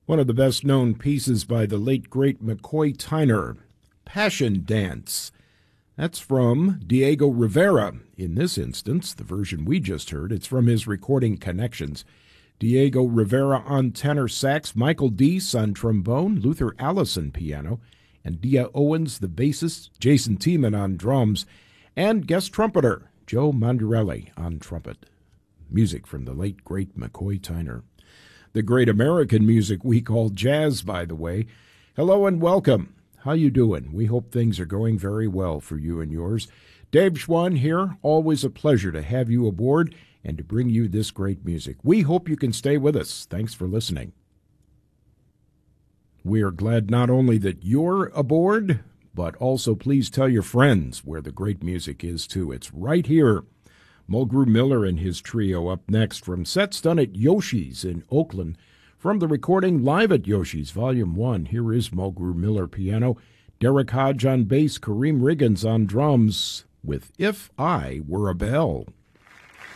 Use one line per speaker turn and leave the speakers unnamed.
One of the best-known pieces by the late, great McCoy Tyner, Passion Dance. That's from Diego Rivera. In this instance, the version we just heard, it's from his recording Connections. Diego Rivera on tenor sax, Michael Deese on trombone, Luther Allison piano, and Dia Owens, the bassist, Jason Tiemann on drums, and guest trumpeter Joe Mandarelli on trumpet. Music from the late, great McCoy Tyner. The great American music we call jazz, by the way. Hello and welcome. How you doing? We hope things are going very well for you and yours. Dave Schwann here. Always a pleasure to have you aboard and to bring you this great music. We hope you can stay with us. Thanks for listening. We are glad not only that you're aboard, but also please tell your friends where the great music is too. It's right here. Mulgrew Miller and his trio up next from sets done at Yoshi's in Oakland. From the recording Live at Yoshi's, Volume 1, here is Mulgrew Miller piano, Derek Hodge on bass, Kareem Riggins on drums, with If I Were a Bell.